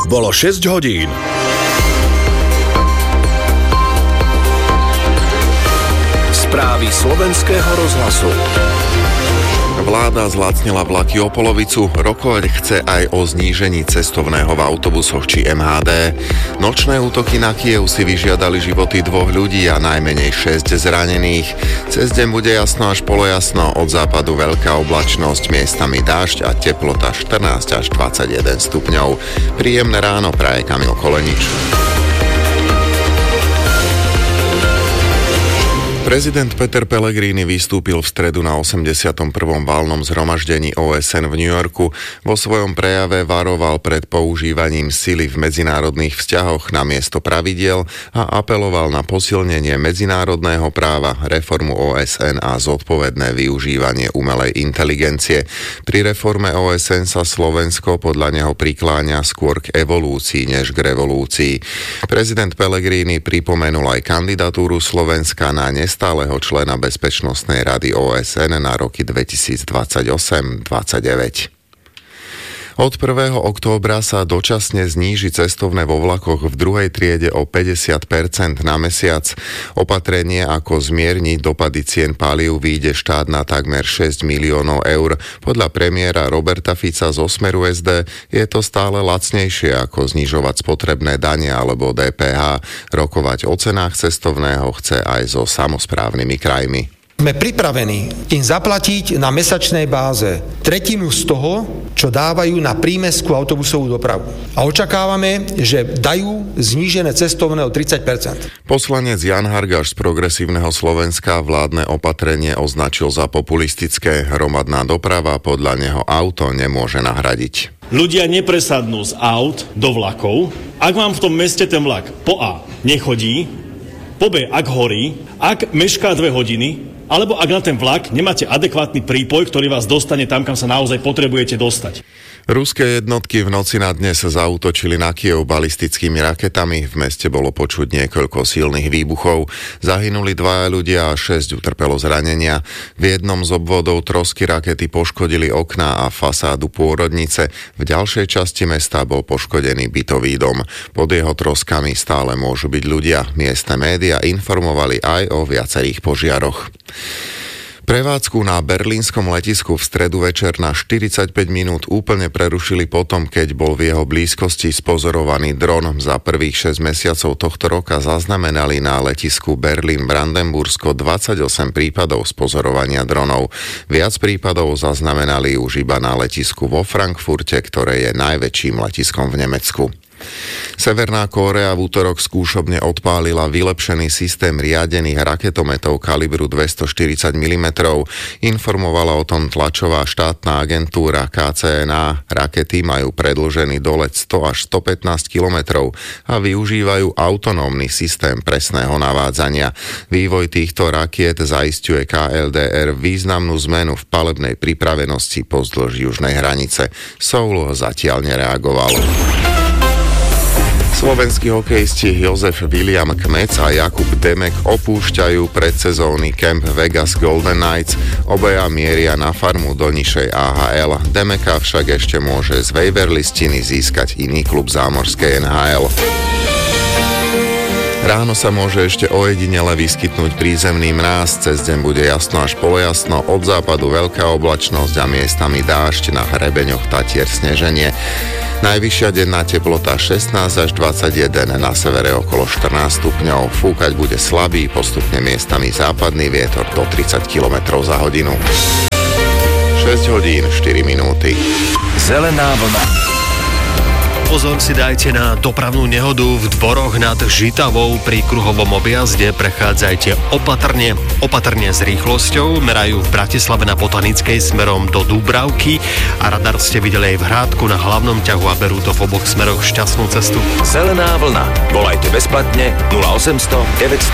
Bolo 6 hodín. Správy slovenského rozhlasu. Vláda zlacnila vlaky o polovicu, rokovať chce aj o znížení cestovného v autobusoch či MHD. Nočné útoky na Kyjev si vyžiadali životy 2 ľudí a najmenej 6 zranených. Cez deň bude jasno až polojasno, od západu veľká oblačnosť, miestami dážď a teplota 14 až 21 stupňov. Príjemné ráno praje Kamil Kolenič. Prezident Peter Pellegrini vystúpil v stredu na 81. valnom zhromaždení OSN v New Yorku. Vo svojom prejave varoval pred používaním sily v medzinárodných vzťahoch namiesto pravidiel a apeloval na posilnenie medzinárodného práva, reformu OSN a zodpovedné využívanie umelej inteligencie. Pri reforme OSN sa Slovensko podľa neho prikláňa skôr k evolúcii než k revolúcii. Prezident Pellegrini pripomenul aj kandidatúru Slovenska na stáleho člena Bezpečnostnej rady OSN na roky 2028-29. Od 1. októbra sa dočasne zníži cestovné vo vlakoch v druhej triede o 50% na mesiac. Opatrenie, ako zmierniť dopady cien palív, vyjde štát na takmer 6 miliónov eur. Podľa premiéra Roberta Fica zo Smeru SD je to stále lacnejšie ako znižovať spotrebné dane alebo DPH. Rokovať o cenách cestovného chce aj so samosprávnymi krajmi. Sme pripravení im zaplatiť na mesačnej báze tretinu z toho, čo dávajú na prímestskú autobusovú dopravu. A očakávame, že dajú znížené cestovné o 30%. Poslanec Jan Hargáš z Progresívneho Slovenska vládne opatrenie označil za populistické. Hromadná doprava podľa neho auto nemôže nahradiť. Ľudia nepresadnú z aut do vlakov. Ak vám v tom meste ten vlak po A nechodí, po B ak horí, ak mešká 2 hodiny, alebo ak na ten vlak nemáte adekvátny prípoj, ktorý vás dostane tam, kam sa naozaj potrebujete dostať. Ruské jednotky v noci na dnes zaútočili na Kyjev balistickými raketami. V meste bolo počuť niekoľko silných výbuchov. Zahynuli 2 ľudia a 6 utrpelo zranenia. V jednom z obvodov trosky rakety poškodili okná a fasádu pôrodnice. V ďalšej časti mesta bol poškodený bytový dom. Pod jeho troskami stále môžu byť ľudia. Miestne médiá informovali aj o viacerých požiaroch. Prevádzku na berlínskom letisku v stredu večer na 45 minút úplne prerušili potom, keď bol v jeho blízkosti spozorovaný dron. Za prvých 6 mesiacov tohto roka zaznamenali na letisku Berlín-Brandenbursko 28 prípadov spozorovania dronov. Viac prípadov zaznamenali už iba na letisku vo Frankfurte, ktoré je najväčším letiskom v Nemecku. Severná Kórea v utorok skúšobne odpálila vylepšený systém riadených raketometov kalibru 240 mm. Informovala o tom tlačová štátna agentúra KCNA. Rakety majú predĺžený dolet 100 až 115 km a využívajú autonómny systém presného navádzania. Vývoj týchto rakiet zaisťuje KLDR významnú zmenu v palebnej pripravenosti pozdĺž južnej hranice. Soul zatiaľ nereagoval. Slovenskí hokejisti Jozef William Kmec a Jakub Demek opúšťajú predsezónny kemp Vegas Golden Knights. Obaja mieria na farmu do nižšej AHL. Demeka však ešte môže z waiver listiny získať iný klub zámorskej NHL. Ráno sa môže ešte ojedinele vyskytnúť prízemný mráz, cez deň bude jasno až polojasno, od západu veľká oblačnosť a miestami dážď, na hrebeňoch Tatier sneženie. Najvyššia denná teplota 16 až 21, na severe okolo 14 stupňov. Fúkať bude slabý, postupne miestami západný vietor do 30 km za hodinu. 6 hodín 4 minúty. Zelená vlna. Pozor si dajte na dopravnú nehodu v Dvoroch nad Žitavou. Pri kruhovom objazde prechádzajte opatrne s rýchlosťou. Merajú v Bratislave na Botanickej smerom do Dúbravky a radar ste videli aj v Hrádku na hlavnom ťahu a berú to v oboch smeroch šťastnú cestu. Zelená vlna. Volajte bezplatne 0800 900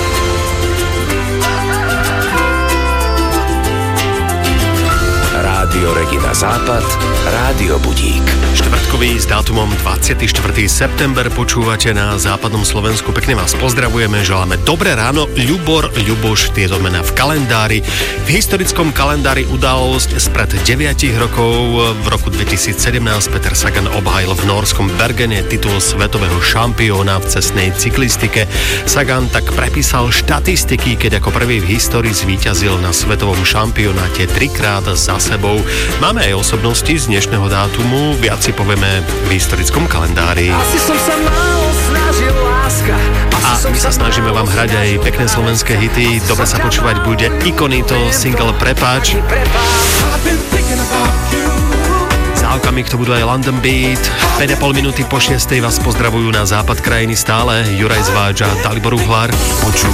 800. Rádio Regina Západ, Rádio Budík. Štvrtkový s dátumom 24. september počúvate na západnom Slovensku. Pekne vás pozdravujeme, želáme dobré ráno. Ľubor, Ľuboš, tieto mená v kalendári. V historickom kalendári udalosť spred 9 rokov. V roku 2017 Peter Sagan obhájil v nórskom Bergene titul svetového šampióna v cestnej cyklistike. Sagan tak prepísal štatistiky, keď ako prvý v histórii zvíťazil na svetovom šampionáte 3-krát za sebou. Máme aj osobnosti z dnešného dátumu, viac si povieme v historickom kalendári. A my sa snažíme vám hrať aj pekné slovenské hity. Dobre sa počúvať bude Ikonito, single Prepáč. Za okamih to budú aj London Beat. 5,5 minúty po 6 vás pozdravujú na západ krajiny stále Juraj Zváč a Dalibor Uhlár.